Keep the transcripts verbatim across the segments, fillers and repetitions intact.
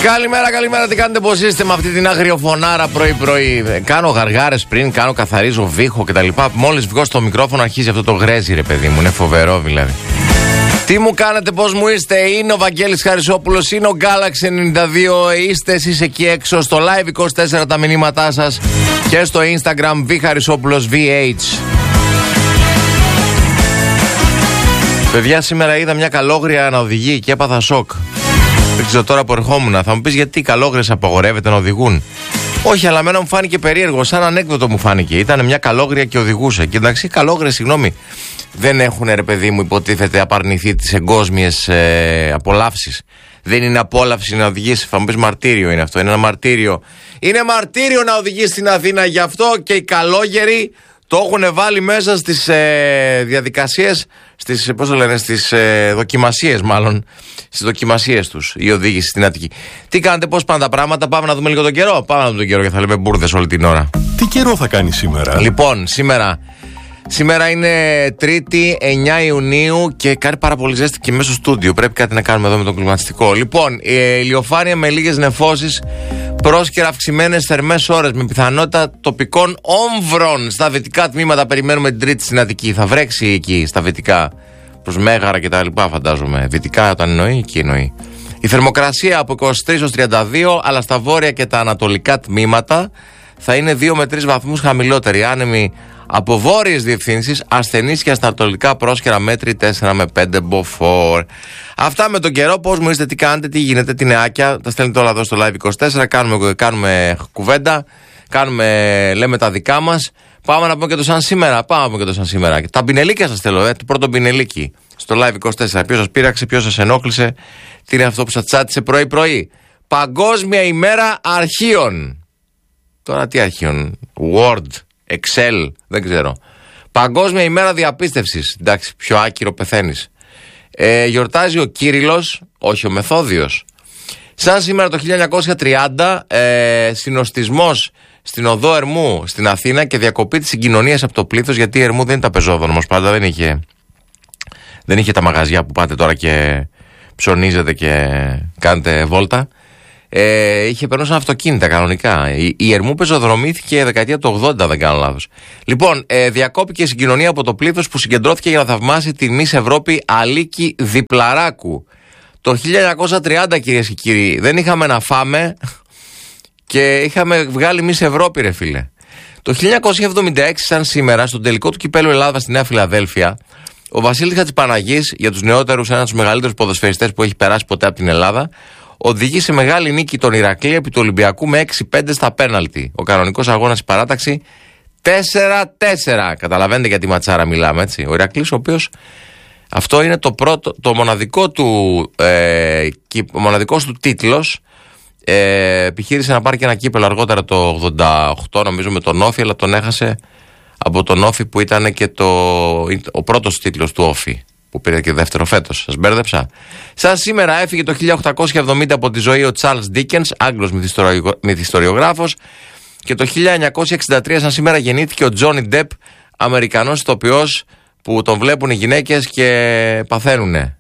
Καλημέρα, καλημέρα, τι κάνετε, πώς είστε με αυτή την αγριοφωνάρα πρωί-πρωί? Κάνω γαργάρες πριν, κάνω καθαρίζω βήχο κτλ. Μόλις βγω στο μικρόφωνο αρχίζει αυτό το γρέζι, ρε παιδί μου, είναι φοβερό δηλαδή. Τι μου κάνετε, πώς μου είστε? Είναι ο Βαγγέλης Χαρισόπουλος, είναι ο Galaxy ενενήντα δύο. Είστε εσείς εκεί έξω στο Live είκοσι τέσσερα τα μηνύματά σας και στο Instagram βι Χαρισόπουλος βι έιτς. Παιδιά, σήμερα είδα μια καλόγρια να οδηγεί και έπαθα σοκ. Δεν ξέρω τώρα που ερχόμουν. Θα μου πεις γιατί οι καλόγριες απαγορεύεται να οδηγούν? Όχι, αλλά εμένα μου φάνηκε περίεργο, σαν ανέκδοτο μου φάνηκε. Ήταν μια καλόγρια και οδηγούσε. Και εντάξει, οι καλόγριες, συγγνώμη, δεν έχουν, ρε παιδί μου, υποτίθεται απαρνηθεί τις εγκόσμιες ε, απολαύσεις. Δεν είναι απόλαυση να οδηγήσει. Θα μου πεις μαρτύριο είναι αυτό. Είναι ένα μαρτύριο. Είναι μαρτύριο να οδηγήσει στην Αθήνα. Γι' αυτό και οι καλόγεροι το έχουν βάλει μέσα στις ε, διαδικασίες, στις, πώς το λένε, στις ε, δοκιμασίες μάλλον, στις δοκιμασίες τους, η οδήγηση στην Αττική. Τι κάνετε, πώς πάνε τα πράγματα? Πάμε να δούμε λίγο τον καιρό. Πάμε να δούμε τον καιρό και θα λέμε μπουρδες όλη την ώρα. Τι καιρό θα κάνει σήμερα? Λοιπόν, σήμερα... Σήμερα είναι Τρίτη, εννιά Ιουνίου και κάνει πάρα πολύ ζέστη και μέσα στο στούντιο. Πρέπει κάτι να κάνουμε εδώ με τον κλιματιστικό. Λοιπόν, η ηλιοφάνεια με λίγες νεφώσεις, πρόσκαιρα αυξημένες θερμές ώρες με πιθανότητα τοπικών όμβρων στα δυτικά τμήματα. Περιμένουμε την Τρίτη στην Αττική. Θα βρέξει εκεί στα δυτικά, προς Μέγαρα και τα λοιπά, φαντάζομαι. Δυτικά όταν εννοεί, εκεί εννοεί. Η θερμοκρασία από είκοσι τρεις έως τριάντα δύο, αλλά στα βόρεια και τα ανατολικά τμήματα θα είναι δύο με τρεις βαθμούς χαμηλότερη. Άνεμοι από βόρειες διευθύνσεις, ασθενείς και ασταρτολικά πρόσκαιρα μέτρη τέσσερα με πέντε μποφόρ. Αυτά με τον καιρό. Πώς μου είστε, τι κάνετε, τι γίνεται, τι νεάκια? Τα στέλνετε όλα εδώ στο Live είκοσι τέσσερα. Κάνουμε, κάνουμε κουβέντα, κάνουμε, λέμε τα δικά μας. Πάμε να πούμε και το σαν σήμερα. Πάμε να πούμε και το σαν σήμερα. Τα πινελίκια σας θέλω, ε, το πρώτο πινελίκι στο Live είκοσι τέσσερα. Ποιος σας πείραξε, ποιος σας ενόχλησε, τι είναι αυτό που σας τσάτισε πρωί-πρωί? Παγκόσμια ημέρα αρχείων. Τώρα τι αρχείων? Word, Excel, δεν ξέρω. Παγκόσμια ημέρα διαπίστευσης. Εντάξει, πιο άκυρο πεθαίνεις. Ε, γιορτάζει ο Κύριλλος, όχι ο Μεθόδιος. Σαν σήμερα το χίλια εννιακόσια τριάντα, ε, συνοστισμός στην οδό Ερμού στην Αθήνα και διακοπή της συγκοινωνίας από το πλήθος, γιατί η Ερμού δεν ήταν πεζόδρομος πάντα, δεν είχε, δεν είχε τα μαγαζιά που πάτε τώρα και ψωνίζετε και κάνετε βόλτα. Ε, είχε περνούσαν αυτοκίνητα κανονικά. Η, η Ερμού πεζοδρομήθηκε δεκαετία του ογδόντα, δεν κάνω λάθος. Λοιπόν, ε, διακόπηκε η συγκοινωνία από το πλήθος που συγκεντρώθηκε για να θαυμάσει τη Μις Ευρώπη Αλίκη Διπλαράκου. Το χίλια εννιακόσια τριάντα, κυρίες και κύριοι, δεν είχαμε να φάμε και είχαμε βγάλει Μις Ευρώπη, ρε φίλε. Το χίλια εννιακόσια εβδομήντα έξι, σαν σήμερα, στον τελικό του κυπέλλου Ελλάδα στη Νέα Φιλαδέλφια, ο Βασίλης Χατζηπαναγής, για τους νεότερους, ένας από τους μεγαλύτερους ποδοσφαιριστές που έχει περάσει ποτέ από την Ελλάδα, οδηγεί σε μεγάλη νίκη τον Ηρακλή επί του Ολυμπιακού με έξι πέντε στα πέναλτι. Ο κανονικός αγώνας, η παράταξη τέσσερα τέσσερα. Καταλαβαίνετε για τη ματσάρα μιλάμε, έτσι. Ο Ηρακλής, ο οποίος αυτό είναι το, πρώτο, το μοναδικό του, ε, ο μοναδικός του τίτλος. Ε, επιχείρησε να πάρει και ένα κύπελο αργότερα το ογδόντα οκτώ, νομίζω, με τον Όφη, αλλά τον έχασε από τον Όφη που ήταν και το, ο πρώτος τίτλος του Όφη, που πήρε και δεύτερο φέτος. Σας μπέρδεψα. Σαν σήμερα έφυγε το χίλια οκτακόσια εβδομήντα από τη ζωή ο Charles Dickens, Άγγλος μυθιστοριογράφος, και το χίλια εννιακόσια εξήντα τρία σαν σήμερα γεννήθηκε ο Johnny Depp, Αμερικανός ηθοποιός που τον βλέπουν οι γυναίκες και παθαίνουνε.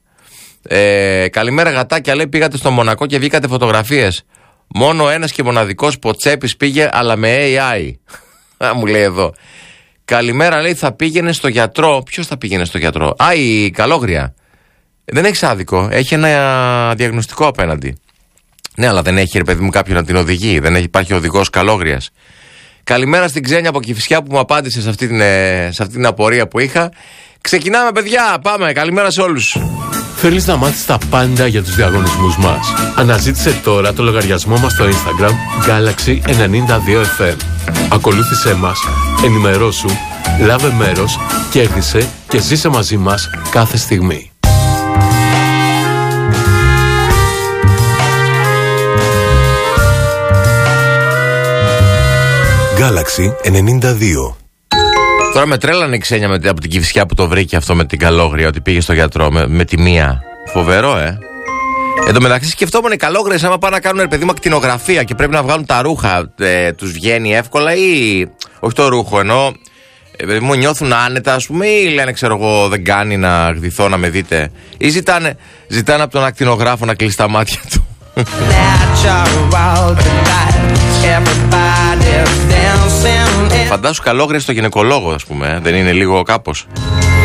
Ε, καλημέρα γατάκια, λέει, πήγατε στο Μονακό και βγήκατε φωτογραφίες. Μόνο ένας και μοναδικός Ποτσέπης πήγε, αλλά με έι άι. Μου λέει εδώ. Καλημέρα, λέει, θα πήγαινε στο γιατρό. Ποιος θα πήγαινε στο γιατρό? Α, η καλόγρια. Δεν έχει άδικο. Έχει ένα διαγνωστικό απέναντι. Ναι, αλλά δεν έχει, ρε παιδί μου, κάποιον να την οδηγεί. Δεν έχει, υπάρχει οδηγός καλόγριας. Καλημέρα στην Ξένια από Κηφισιά που μου απάντησε σε αυτή την, σε αυτή την απορία που είχα. Ξεκινάμε, παιδιά. Πάμε. Καλημέρα σε όλους. Θέλεις να μάθεις τα πάντα για τους διαγωνισμούς μας? Αναζήτησε τώρα το λογαριασμό μας στο Instagram Galaxy ενενήντα δύο εφ εμ. Ακολούθησέ μας, ενημερώσου, λάβε μέρος, κέρδισε και ζήσε μαζί μας κάθε στιγμή. Galaxy ενενήντα δύο. Τώρα με τρέλανε η Ξένια με, από την Κηφισιά που το βρήκε αυτό με την καλόγρια, ότι πήγε στο γιατρό με, με τη μία. Φοβερό, ε. Εν τω μεταξύ σκεφτόμουν οι καλόγριες άμα πάνε να κάνουν, ρε παιδί μου, ακτινογραφία και πρέπει να βγάλουν τα ρούχα, ε, τους βγαίνει εύκολα ή. Όχι το ρούχο, ενώ. Ε, μου νιώθουν άνετα, ας πούμε, ή λένε, ξέρω εγώ, δεν κάνει να γδυθώ να με δείτε. Ή ζητάνε, ζητάνε από τον ακτινογράφο να κλείσει τα μάτια του. Φαντάσου καλόγρια στο γυναικολόγο, ας πούμε, ε? Δεν είναι λίγο κάπως?